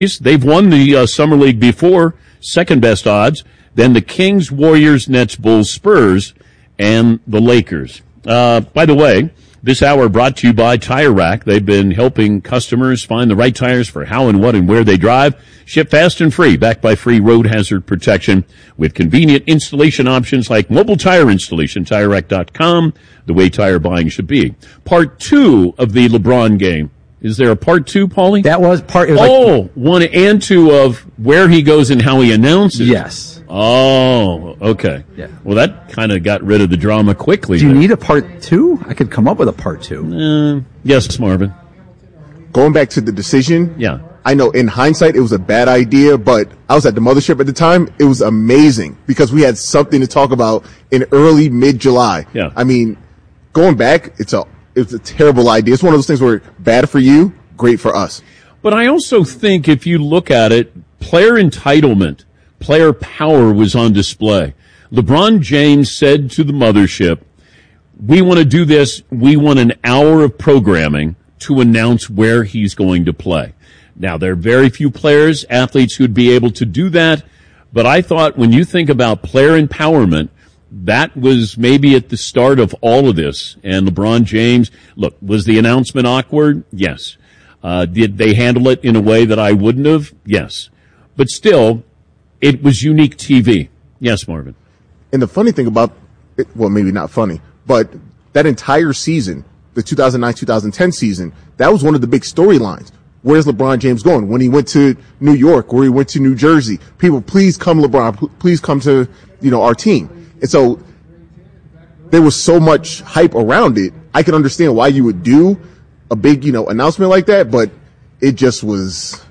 They've won the Summer League before, second best odds. Then the Kings, Warriors, Nets, Bulls, Spurs, and the Lakers. By the way, this hour brought to you by Tire Rack. They've been helping customers find the right tires for how and what and where they drive. Ship fast and free, backed by free road hazard protection with convenient installation options like mobile tire installation, TireRack.com, the way tire buying should be. Part 2 of the LeBron game. Is there a part 2, Paulie? That was part. It was 1 and 2 of where he goes and how he announces. Yes. Oh, okay. Yeah. Well, that kind of got rid of the drama quickly. Do you need a part 2? I could come up with a part 2. Yes, Marvin. Going back to the decision. Yeah. I know in hindsight it was a bad idea, but I was at the mothership at the time. It was amazing because we had something to talk about in early mid-July. Yeah. I mean, going back, it's a terrible idea. It's one of those things where bad for you, great for us. But I also think if you look at it, player entitlement, player power was on display. LeBron James said to the mothership, we want to do this. We want an hour of programming to announce where he's going to play. Now, there are very few players, athletes who would be able to do that. But I thought when you think about player empowerment, that was maybe at the start of all of this. And LeBron James, look, was the announcement awkward? Yes. Did they handle it in a way that I wouldn't have? Yes. But still, it was unique TV. Yes, Marvin. And the funny thing about it, well, maybe not funny, but that entire season, the 2009-2010 season, that was one of the big storylines. Where's LeBron James going? When he went to New York, or he went to New Jersey, people, please come, LeBron, please come to, our team. And so there was so much hype around it. I can understand why you would do a big, announcement like that, but it just was,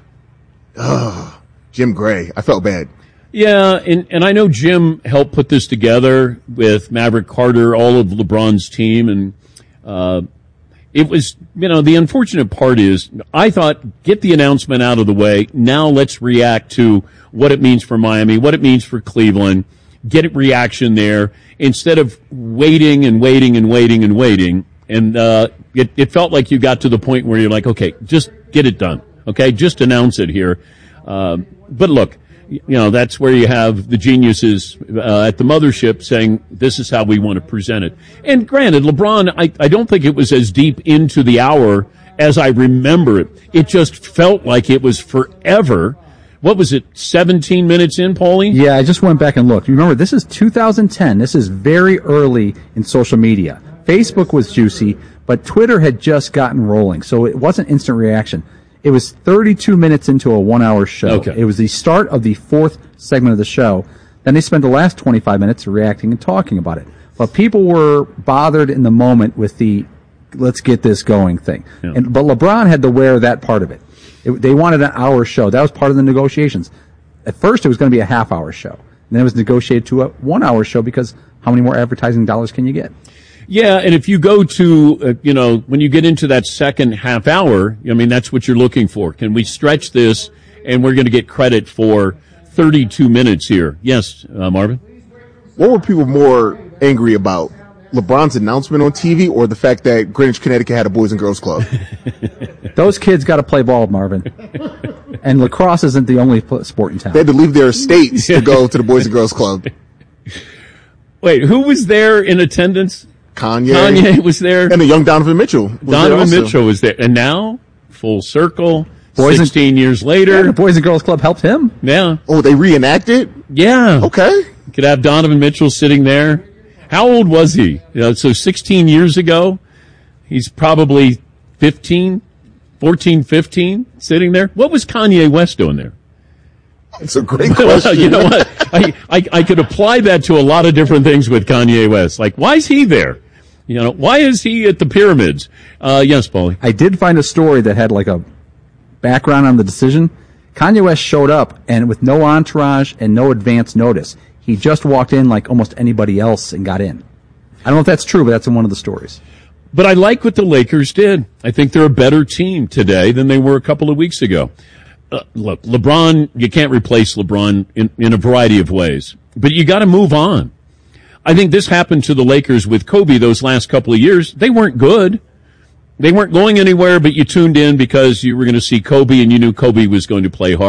Jim Gray. I felt bad. Yeah, and I know Jim helped put this together with Maverick Carter, all of LeBron's team, and it was, the unfortunate part is I thought, get the announcement out of the way. Now let's react to what it means for Miami, what it means for Cleveland, get a reaction there instead of waiting and waiting and waiting and waiting. And it felt like you got to the point where you're like, okay, just get it done. Okay, just announce it here. But look, that's where you have the geniuses at the mothership saying, this is how we want to present it. And granted, LeBron, I don't think it was as deep into the hour as I remember it. It just felt like it was forever. What was it, 17 minutes in, Paulie? Yeah, I just went back and looked. Remember, this is 2010. This is very early in social media. Facebook was juicy, but Twitter had just gotten rolling, so it wasn't instant reaction. It was 32 minutes into a 1-hour show. Okay. It was the start of the 4th segment of the show. Then they spent the last 25 minutes reacting and talking about it. But people were bothered in the moment with the let's get this going thing. Yeah. But LeBron had to wear that part of it. They wanted an hour show. That was part of the negotiations. At first, it was going to be a half-hour show. And then it was negotiated to a 1-hour show because how many more advertising dollars can you get? Yeah, and if you go to, when you get into that second half hour, that's what you're looking for. Can we stretch this and we're going to get credit for 32 minutes here? Yes, Marvin? What were people more angry about? LeBron's announcement on TV or the fact that Greenwich, Connecticut had a Boys and Girls Club? Those kids got to play ball, Marvin. And lacrosse isn't the only sport in town. They had to leave their estates to go to the Boys and Girls Club. Wait, who was there in attendance? Kanye was there. And the young Donovan Mitchell. Donovan Mitchell was there. And now, full circle, 16 years later. Yeah, the Boys and Girls Club helped him. Yeah. Oh, they reenacted? Yeah. Okay. You could have Donovan Mitchell sitting there. How old was he? So 16 years ago, he's probably 15, sitting there. What was Kanye West doing there? It's a great question. You know what? I could apply that to a lot of different things with Kanye West. Like, why is he there? Why is he at the pyramids? Yes, Paulie. I did find a story that had like a background on the decision. Kanye West showed up and with no entourage and no advance notice. He just walked in like almost anybody else and got in. I don't know if that's true, but that's in one of the stories. But I like what the Lakers did. I think they're a better team today than they were a couple of weeks ago. Look, LeBron, you can't replace LeBron in a variety of ways, but you got to move on. I think this happened to the Lakers with Kobe those last couple of years. They weren't good, They weren't going anywhere, but you tuned in because you were going to see Kobe and you knew Kobe was going to play hard.